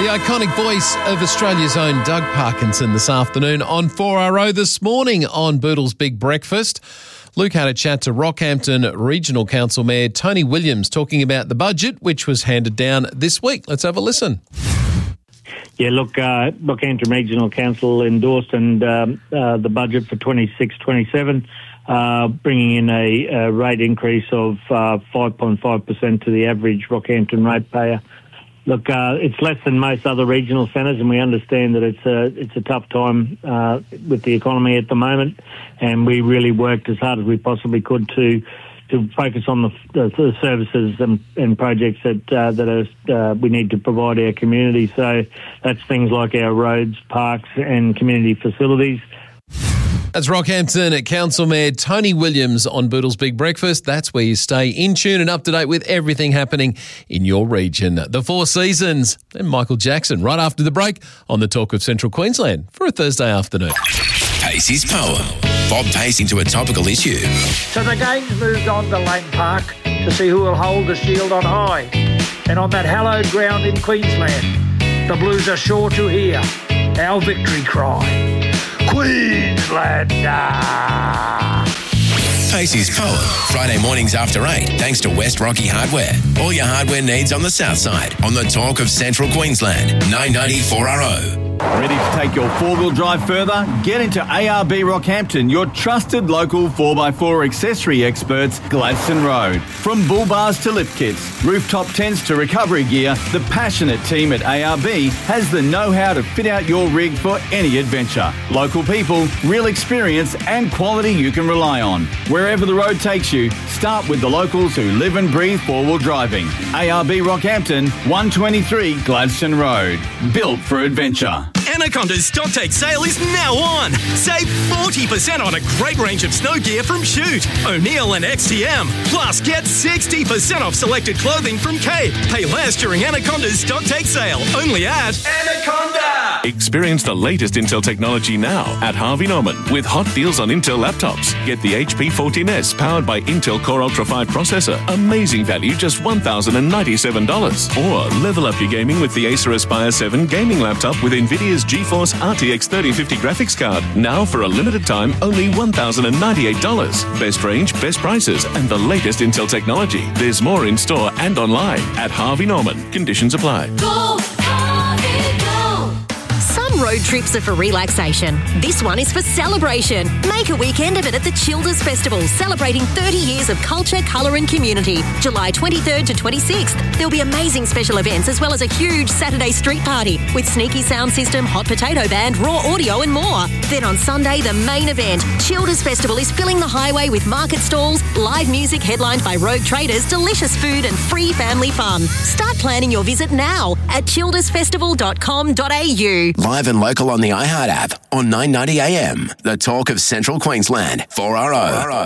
The iconic voice of Australia's own Doug Parkinson this afternoon on 4RO. This morning on Boodle's Big Breakfast, Luke had a chat to Rockhampton Regional Council Mayor Tony Williams talking about the budget, which was handed down this week. Let's have a listen. Yeah, look, Rockhampton Regional Council endorsed the budget for 26-27, bringing in a rate increase of 5.5% to the average Rockhampton ratepayer. Look, it's less than most other regional centres, and we understand that it's a tough time with the economy at the moment, and we really worked as hard as we possibly could to focus on the services and projects that we need to provide our community. So that's things like our roads, parks and community facilities. That's Rockhampton Council Mayor Tony Williams on Boodle's Big Breakfast. That's where you stay in tune and up to date with everything happening in your region. The Four Seasons and Michael Jackson right after the break on the Talk of Central Queensland for a Thursday afternoon. Pacey's poem. Bob Pacey to a topical issue. So the game's moved on to Lane Park to see who will hold the shield on high. And on that hallowed ground in Queensland, the Blues are sure to hear our victory cry. Queenslander! Pacey's poem. Friday mornings after 8, thanks to West Rocky Hardware. All your hardware needs on the south side. On the Talk of Central Queensland. 990 4RO. Ready to take your four-wheel drive further? Get into ARB Rockhampton, your trusted local 4x4 accessory experts, Gladstone Road. From bull bars to lift kits, rooftop tents to recovery gear, the passionate team at ARB has the know-how to fit out your rig for any adventure. Local people, real experience and quality you can rely on. Wherever the road takes you, start with the locals who live and breathe four-wheel driving. ARB Rockhampton, 123 Gladstone Road. Built for adventure. Anaconda's Stocktake sale is now on. Save 40% on a great range of snow gear from Shoot, O'Neill and XTM. Plus, get 60% off selected clothing from Cape. Pay less during Anaconda's Stocktake sale. Only at Anaconda! Experience the latest Intel technology now at Harvey Norman with hot deals on Intel laptops. Get the HP 14S powered by Intel Core Ultra 5 processor. Amazing value, just $1,097. Or level up your gaming with the Acer Aspire 7 gaming laptop with NVIDIA's GeForce RTX 3050 graphics card. Now for a limited time, only $1,098. Best range, best prices, and the latest Intel technology. There's more in store and online at Harvey Norman. Conditions apply. Go, Harvey, go. Some road trips are for relaxation. This one is for celebration. Make a weekend of it at the Childers Festival, celebrating 30 years of culture, colour and community. July 23rd to 26th. There'll be amazing special events as well as a huge Saturday street party with sneaky sound system, hot potato band, raw audio and more. Then on Sunday, the main event. Childers Festival is filling the highway with market stalls, live music headlined by Rogue Traders, delicious food and free family fun. Start planning your visit now at childersfestival.com.au. Live and local on the iHeart app on 990 AM. The Talk of Central Queensland. 4RO.